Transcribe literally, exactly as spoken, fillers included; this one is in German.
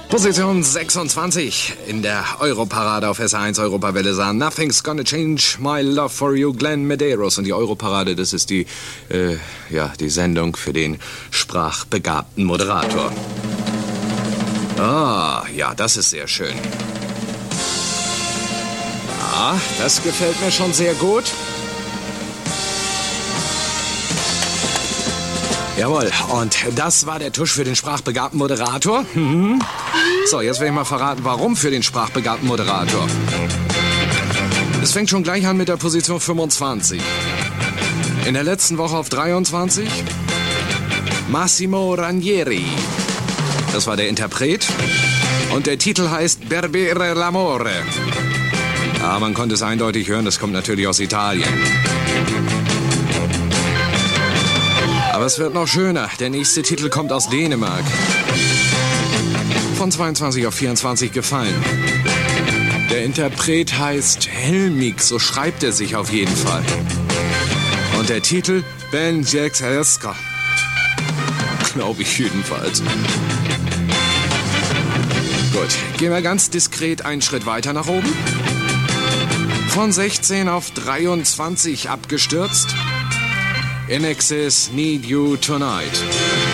Position sechsundzwanzig in der Europarade auf S R eins Europawelle sah Nothing's Gonna Change My Love For You, Glenn Medeiros. Und die Europarade, das ist die, äh, ja, die Sendung für den sprachbegabten Moderator. Ah, ja, das ist sehr schön. Ah, das gefällt mir schon sehr gut. Jawohl, und das war der Tusch für den sprachbegabten Moderator. Mhm. So, jetzt werde ich mal verraten, warum für den sprachbegabten Moderator. Es fängt schon gleich an mit der Position fünfundzwanzig. In der letzten Woche auf dreiundzwanzig Massimo Ranieri. Das war der Interpret. Und der Titel heißt Berbere l'amore. Ja, man konnte es eindeutig hören, das kommt natürlich aus Italien. Aber es wird noch schöner. Der nächste Titel kommt aus Dänemark. Von zweiundzwanzig auf vierundzwanzig gefallen. Der Interpret heißt Helmig, so schreibt er sich auf jeden Fall. Und der Titel Ben Jekselska. Glaube ich jedenfalls. Gut, gehen wir ganz diskret einen Schritt weiter nach oben. Von sechzehn auf dreiundzwanzig abgestürzt. In Excess Need You Tonight.